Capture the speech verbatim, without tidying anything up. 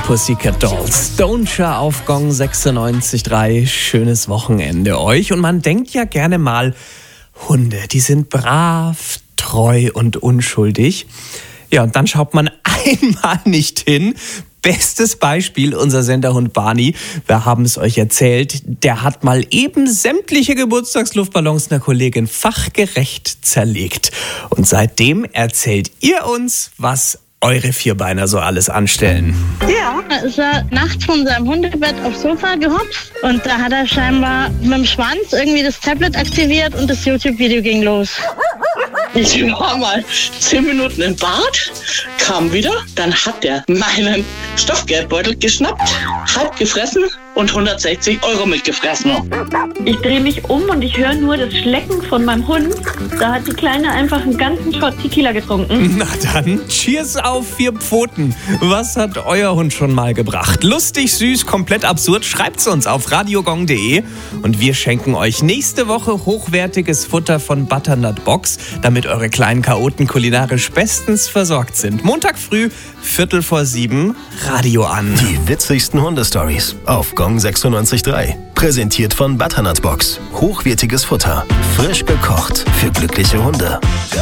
Pussycat Dolls. Stonesha auf Gong sechsundneunzig Komma drei. Schönes Wochenende euch. Und man denkt ja gerne mal, Hunde, die sind brav, treu und unschuldig. Ja, und dann schaut man einmal nicht hin. Bestes Beispiel, unser Senderhund Barney. Wir haben es euch erzählt. Der hat mal eben sämtliche Geburtstagsluftballons einer Kollegin fachgerecht zerlegt. Und seitdem erzählt ihr uns, was eure Vierbeiner so alles anstellen. Ja, da ist er nachts von seinem Hundebett aufs Sofa gehopst und da hat er scheinbar mit dem Schwanz irgendwie das Tablet aktiviert und das YouTube-Video ging los. Ich war mal zehn Minuten im Bad, kam wieder, dann hat er meinen Stoffgeldbeutel geschnappt, halb gefressen und hundertsechzig Euro mitgefressen. Ich drehe mich um und ich höre nur das Schlecken von meinem Hund. Da hat die Kleine einfach einen ganzen Shot Tequila getrunken. Na dann, cheers auf vier Pfoten. Was hat euer Hund schon mal gebracht? Lustig, süß, komplett absurd? Schreibt's uns auf radiogong punkt de und wir schenken euch nächste Woche hochwertiges Futter von Butternut Box, damit eure kleinen Chaoten kulinarisch bestens versorgt sind. Montag früh, Viertel vor sieben, Radio an. Die witzigsten Hundestories auf Gong sechsundneunzig Komma drei. Präsentiert von Butternut Box. Hochwertiges Futter. Frisch gekocht für glückliche Hunde.